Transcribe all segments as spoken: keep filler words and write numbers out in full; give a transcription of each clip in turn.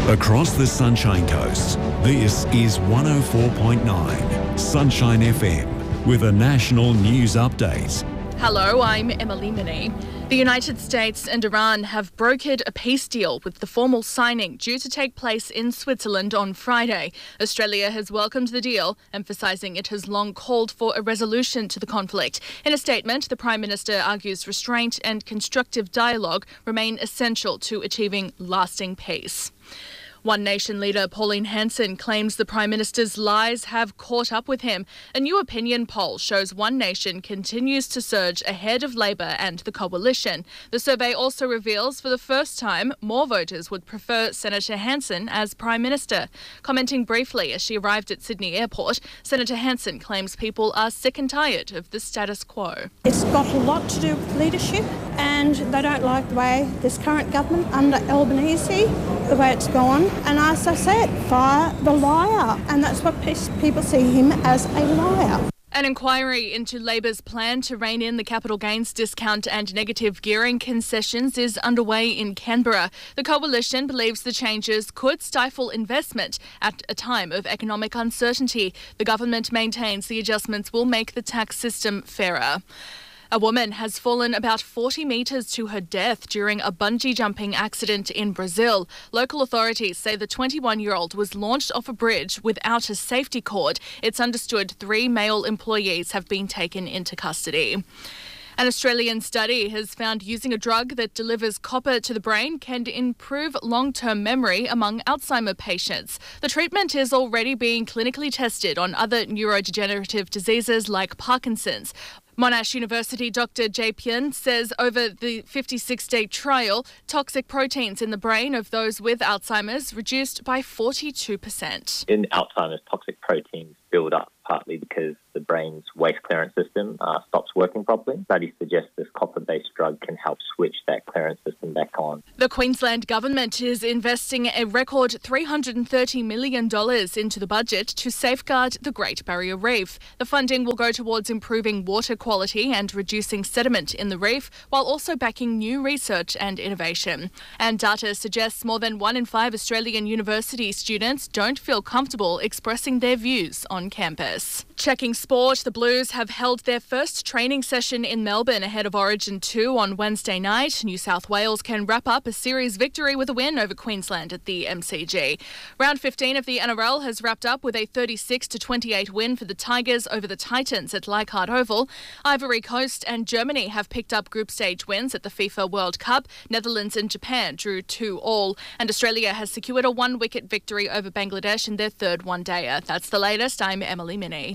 Across the Sunshine Coast, this is one oh four point nine Sunshine F M with a national news update. Hello, I'm Emily Minnie. The United States and Iran have brokered a peace deal with the formal signing due to take place in Switzerland on Friday. Australia has welcomed the deal, emphasising it has long called for a resolution to the conflict. In a statement, the Prime Minister argues restraint and constructive dialogue remain essential to achieving lasting peace. One Nation leader Pauline Hanson claims the Prime Minister's lies have caught up with him. A new opinion poll shows One Nation continues to surge ahead of Labor and the Coalition. The survey also reveals for the first time more voters would prefer Senator Hanson as Prime Minister. Commenting briefly as she arrived at Sydney Airport, Senator Hanson claims people are sick and tired of the status quo. It's got a lot to do with leadership, and they don't like the way this current government under Albanese, the way it's gone. And as I said, fire the liar. And that's what people see him as, a liar. An inquiry into Labor's plan to rein in the capital gains discount and negative gearing concessions is underway in Canberra. The Coalition believes the changes could stifle investment at a time of economic uncertainty. The government maintains the adjustments will make the tax system fairer. A woman has fallen about forty metres to her death during a bungee jumping accident in Brazil. Local authorities say the twenty-one-year-old was launched off a bridge without a safety cord. It's understood three male employees have been taken into custody. An Australian study has found using a drug that delivers copper to the brain can improve long-term memory among Alzheimer patients. The treatment is already being clinically tested on other neurodegenerative diseases like Parkinson's. Monash University Doctor Jay Pien says over the fifty-six day trial, toxic proteins in the brain of those with Alzheimer's reduced by forty-two percent. In Alzheimer's, toxic proteins build up partly because the brain's waste clearance system uh, stops working properly. Studies suggest this copper-based drug can help switch that clearance system back on. The Queensland Government is investing a record three hundred thirty million dollars into the budget to safeguard the Great Barrier Reef. The funding will go towards improving water quality and reducing sediment in the reef, while also backing new research and innovation. And data suggests more than one in five Australian university students don't feel comfortable expressing their views on campus. Checking sport, the Blues have held their first training session in Melbourne ahead of Origin two on Wednesday night. New South Wales can wrap up a series victory with a win over Queensland at the M C G. Round fifteen of the N R L has wrapped up with a thirty-six to twenty-eight win for the Tigers over the Titans at Leichhardt Oval. Ivory Coast and Germany have picked up group stage wins at the FIFA World Cup. Netherlands and Japan drew two all. And Australia has secured a one-wicket victory over Bangladesh in their third one-dayer. That's the latest. I'm Emily Minnie.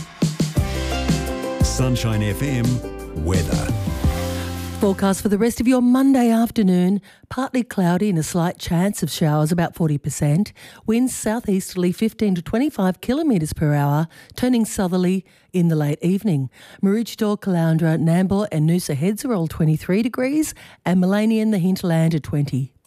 Sunshine F M weather. Forecast for the rest of your Monday afternoon, partly cloudy and a slight chance of showers, about forty percent. Winds southeasterly fifteen to twenty-five kilometres per hour, turning southerly in the late evening. Maroochydore, Caloundra, Nambour and Noosa Heads are all twenty-three degrees, and Maleny and the hinterland are twenty.